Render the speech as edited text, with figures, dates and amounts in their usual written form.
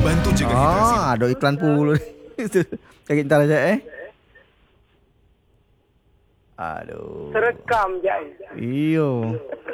Bantu jaga hidrasi. Ada iklan pula. Cari ntar aja Aduh. Terekam je. Iyo.